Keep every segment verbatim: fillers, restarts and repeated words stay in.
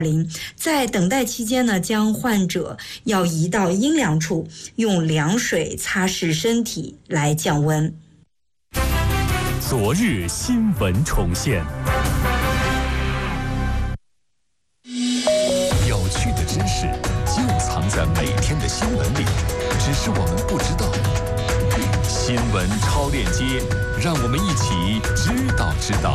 在等待期间呢，将患者要移到阴凉处，用凉水擦拭身体来降温。 昨日新闻重现，有趣的知识就藏在每天的新闻里，只是我们不知道。新闻超链接，让我们一起知道知道。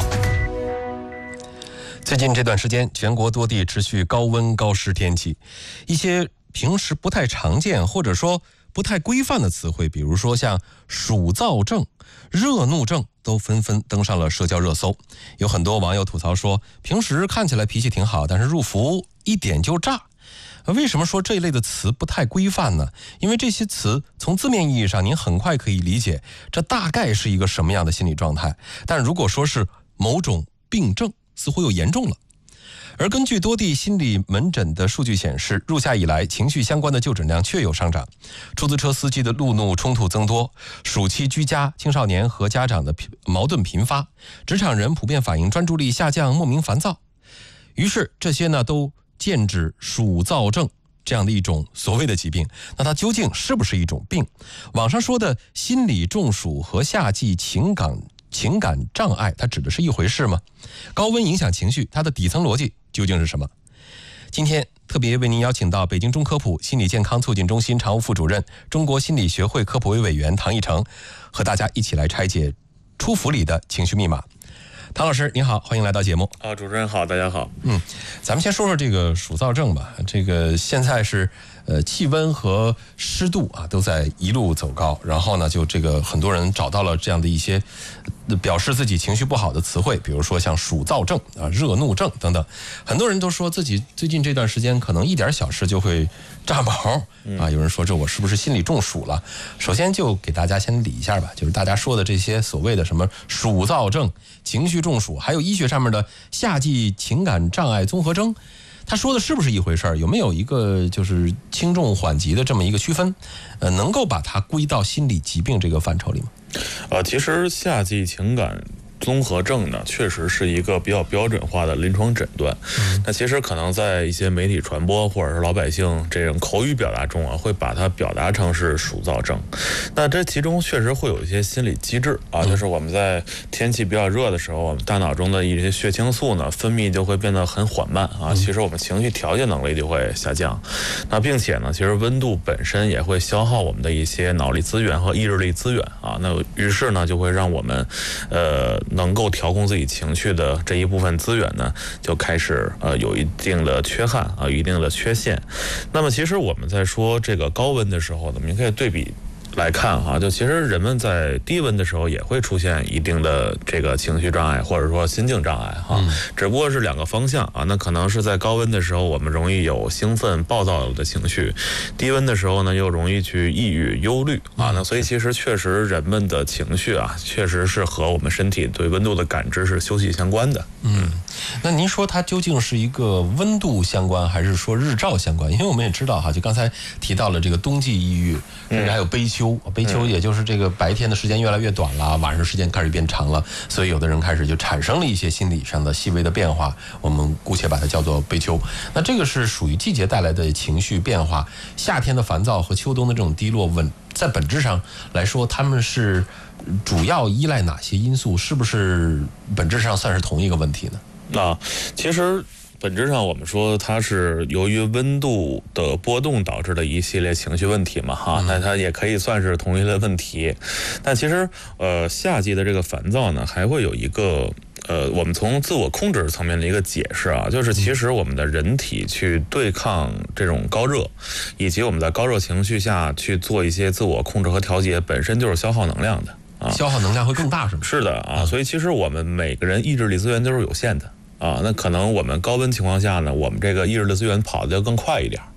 最近这段时间，全国多地持续高温高湿天气，一些平时不太常见或者说不太规范的词汇，比如说像暑燥症、热怒症，都纷纷登上了社交热搜。有很多网友吐槽说，平时看起来脾气挺好，但是入伏一点就炸。为什么说这一类的词不太规范呢？因为这些词从字面意义上您很快可以理解，这大概是一个什么样的心理状态。但如果说是某种病症，似乎又严重了。而根据多地心理门诊的数据显示，入夏以来情绪相关的就诊量确有上涨，出租车司机的路怒冲突增多，暑期居家青少年和家长的矛盾频发，职场人普遍反映专注力下降，莫名烦躁。于是这些呢都剑指暑燥症这样的一种所谓的疾病。那它究竟是不是一种病？网上说的心理中暑和夏季情感情感障碍，它指的是一回事吗？高温影响情绪，它的底层逻辑究竟是什么？今天特别为您邀请到北京中科普心理健康促进中心常务副主任、中国心理学会科普委委员唐义成，和大家一起来拆解出伏里的情绪密码。唐老师您好，欢迎来到节目。 啊，主持人好，大家好。 嗯，咱们先说说这个暑燥症吧。这个现在是呃气温和湿度啊都在一路走高，然后呢，就这个很多人找到了这样的一些表示自己情绪不好的词汇，比如说像暑燥症啊、热怒症等等。很多人都说自己最近这段时间可能一点小事就会炸毛啊，有人说这我是不是心理中暑了？首先就给大家先理一下吧，就是大家说的这些所谓的什么暑燥症、情绪中暑，还有医学上面的夏季情感障碍综合征，他说的是不是一回事儿？有没有一个就是轻重缓急的这么一个区分？呃，能够把它归到心理疾病这个范畴里吗？ 呃，其实夏季情感综合症呢，确实是一个比较标准化的临床诊断。嗯、那其实可能在一些媒体传播或者是老百姓这种口语表达中啊，会把它表达成是暑燥症。那这其中确实会有一些心理机制啊，就是我们在天气比较热的时候，我们大脑中的一些血清素呢分泌就会变得很缓慢啊，其实我们情绪调节能力就会下降。那并且呢，其实温度本身也会消耗我们的一些脑力资源和意志力资源啊。那于是呢，就会让我们呃。能够调控自己情绪的这一部分资源呢，就开始呃有一定的缺憾啊，有一定的缺陷。那么其实我们在说这个高温的时候呢，我们可以对比来看哈，就其实人们在低温的时候也会出现一定的这个情绪障碍或者说心境障碍哈，嗯、只不过是两个方向啊。那可能是在高温的时候，我们容易有兴奋、暴躁的情绪；低温的时候呢，又容易去抑郁、忧虑啊。那所以其实确实人们的情绪啊，确实是和我们身体对温度的感知是休息相关的。 嗯，那您说它究竟是一个温度相关，还是说日照相关？因为我们也知道哈，就刚才提到了这个冬季抑郁，甚至还有悲秋。悲秋也就是这个白天的时间越来越短了，晚上时间开始变长了，所以有的人开始就产生了一些心理上的细微的变化，我们姑且把它叫做悲秋。那这个是属于季节带来的情绪变化，夏天的烦躁和秋冬的这种低落稳，在本质上来说，他们是主要依赖哪些因素？是不是本质上算是同一个问题呢？ 啊，其实本质上我们说它是由于温度的波动导致的一系列情绪问题嘛哈，那它也可以算是同一类问题。但其实呃夏季的这个烦躁呢，还会有一个呃我们从自我控制层面的一个解释啊，就是其实我们的人体去对抗这种高热，以及我们在高热情绪下去做一些自我控制和调节，本身就是消耗能量的啊， 消耗能量会更大是吗？ 是的啊，所以其实我们每个人意志力资源都是有限的。啊，那可能我们高温情况下呢，我们这个意志的资源跑得就更快一点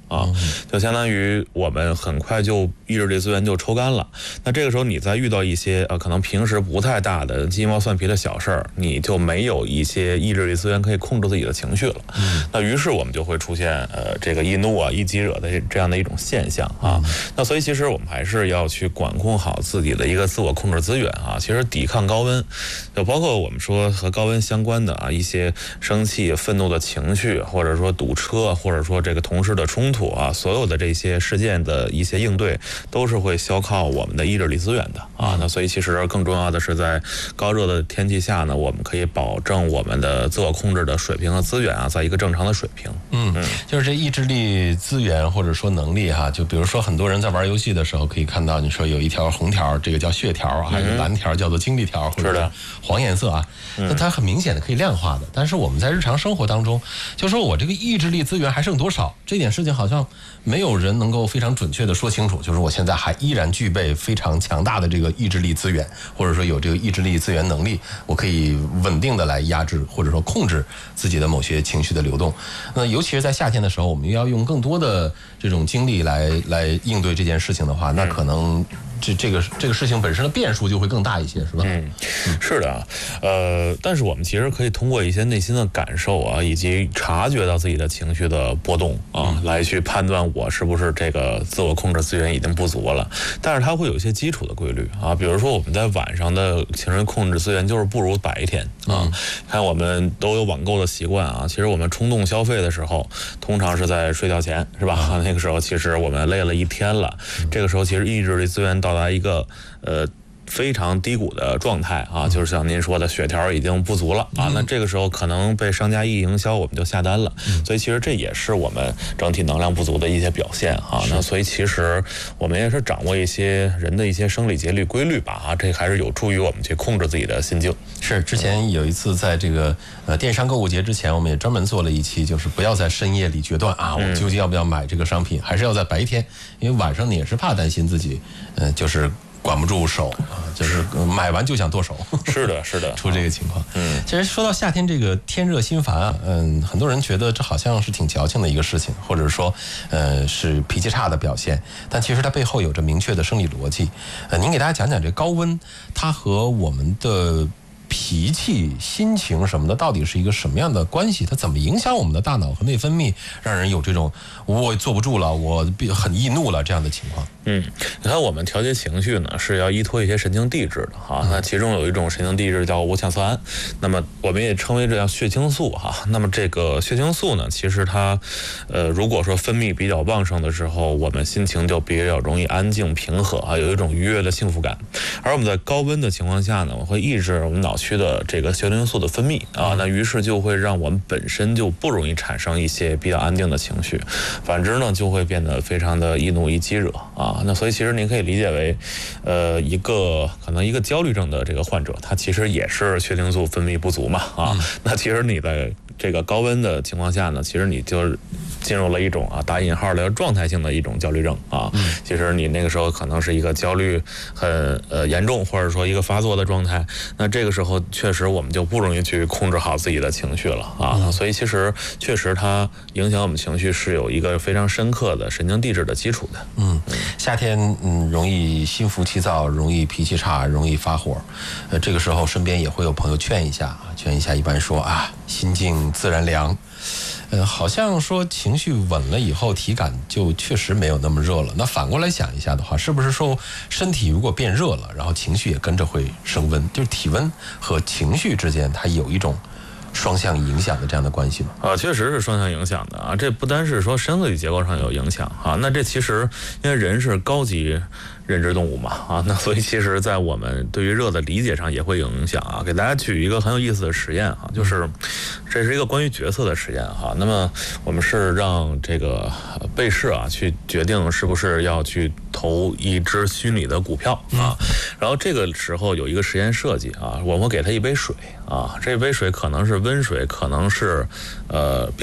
啊，就相当于我们很快就意志力资源就抽干了。那这个时候你再遇到一些呃可能平时不太大的鸡毛蒜皮的小事儿，你就没有一些意志力资源可以控制自己的情绪了。嗯，那于是我们就会出现呃这个易怒啊、易激惹的这样的一种现象啊。那所以其实我们还是要去管控好自己的一个自我控制资源啊。其实抵抗高温，就包括我们说和高温相关的啊一些生气、愤怒的情绪，或者说堵车，或者说这个同事的冲突啊，所有的这些事件的一些应对，都是会消耗我们的意志力资源的啊。那所以其实更重要的是，在高热的天气下呢，我们可以保证我们的自我控制的水平和资源啊，在一个正常的水平。 嗯，就是这意志力资源或者说能力哈，就比如说很多人在玩游戏的时候，可以看到你说有一条红条，这个叫血条，还有蓝条叫做精力条，或者是黄颜色啊，那它很明显的可以量化的。但是我们在日常生活当中，就说我这个意志力资源还剩多少，这点事情好像没有人能够非常准确的说清楚。就是我现在还依然具备非常强大的这个意志力资源，或者说有这个意志力资源能力，我可以稳定的来压制或者说控制自己的某些情绪的流动。那尤其是在夏天的时候，我们要用更多的这种精力来来应对这件事情的话，那可能这这个这个事情本身的变数就会更大一些，是吧？ 嗯，是的，呃，但是我们其实可以通过一些内心的感受啊，以及察觉到自己的情绪的波动啊，嗯、来去判断我是不是这个自我控制资源已经不足了。但是它会有一些基础的规律啊，比如说我们在晚上的情绪控制资源就是不如白天啊。嗯、看我们都有网购的习惯啊，其实我们冲动消费的时候，通常是在睡觉前，是吧？嗯、那个时候其实我们累了一天了，嗯、这个时候其实意志力资源到达一个呃非常低谷的状态啊，就是像您说的血条已经不足了啊，那这个时候可能被商家一营销，我们就下单了，所以其实这也是我们整体能量不足的一些表现啊。那所以其实我们也是掌握一些人的一些生理节律规律吧啊，这还是有助于我们去控制自己的心境。 是，之前有一次在这个呃电商购物节之前，我们也专门做了一期，就是不要在深夜里决断啊，我究竟要不要买这个商品，还是要在白天，因为晚上你也是怕担心自己，呃，就是管不住手啊，就是买完就想剁手。 是的，是的， 出这个情况。 嗯， 其实说到夏天这个天热心烦啊，嗯，很多人觉得这好像是挺矫情的一个事情，或者说，呃，是脾气差的表现。但其实它背后有着明确的生理逻辑。呃，您给大家讲讲这高温，它和我们的脾气、心情什么的，到底是一个什么样的关系？它怎么影响我们的大脑和内分泌，让人有这种我坐不住了，我很易怒了这样的情况？ 嗯，你看我们调节情绪呢，是要依托一些神经递质的哈。那其中有一种神经递质叫五羟色胺，那么我们也称为这叫血清素哈。那么这个血清素呢，其实它，呃，如果说分泌比较旺盛的时候，我们心情就比较容易安静平和啊，有一种愉悦的幸福感。而我们在高温的情况下呢，我会抑制我们脑区的这个血清素的分泌啊，那于是就会让我们本身就不容易产生一些比较安定的情绪，反之呢，就会变得非常的易怒易激惹啊。那所以其实您可以理解为，呃，一个可能一个焦虑症的这个患者，他其实也是血清素分泌不足嘛啊。嗯、那其实你在这个高温的情况下呢，其实你就进入了一种啊打引号的状态性的一种焦虑症啊。嗯、其实你那个时候可能是一个焦虑很呃严重，或者说一个发作的状态。那这个时候确实我们就不容易去控制好自己的情绪了啊。嗯、所以其实确实它影响我们情绪是有一个非常深刻的神经递质的基础的。 嗯，夏天嗯容易心浮气躁，容易脾气差，容易发火。呃，这个时候身边也会有朋友劝一下，劝一下，一般说啊，心静自然凉。呃，好像说情绪稳了以后，体感就确实没有那么热了。那反过来想一下的话，是不是说身体如果变热了，然后情绪也跟着会升温？就是体温和情绪之间，它有一种双向影响的这样的关系吗？ 啊，确实是双向影响的啊。这不单是说生理结构上有影响啊，那这其实因为人是高级认知动物嘛啊，那所以其实在我们对于热的理解上也会有影响啊。给大家举一个很有意思的实验啊，就是这是一个关于决策的实验哈。那么我们是让这个被试啊去决定是不是要去投一只虚拟的股票啊，然后这个时候有一个实验设计啊，我们会给他一杯水啊，这杯水可能是温水，可能是呃冰水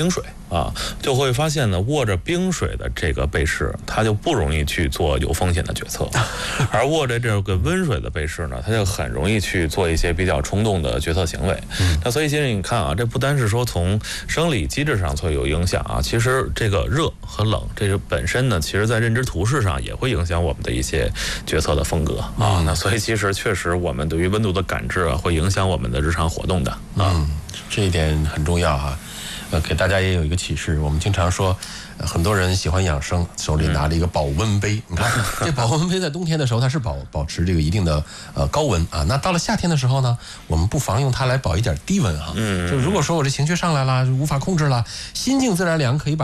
啊，就会发现呢，握着冰水的这个被试，他就不容易去做有风险的决策，而握着这个温水的被试呢，他就很容易去做一些比较冲动的决策行为。嗯，那所以其实你看啊，这不单是说从生理机制上会有影响啊，其实这个热和冷这个本身呢，其实在认知图示上也会影响我们的一些决策的风格啊。那所以其实确实我们对于温度的感知啊，会影响我们的日常活动的啊。 嗯，这一点很重要哈。呃，给大家也有一个启示。我们经常说，呃、很多人喜欢养生，手里拿着一个保温杯。你看，这保温杯在冬天的时候，它是保保持这个一定的呃高温啊。那到了夏天的时候呢，我们不妨用它来保一点低温哈。嗯，就如果说我这情绪上来了，无法控制了，心静自然凉，可以把